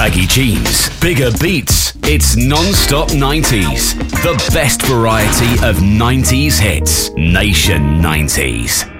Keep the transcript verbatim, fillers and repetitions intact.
baggy jeans, bigger beats. It's non-stop nineties. The best variety of nineties hits. Nation nineties.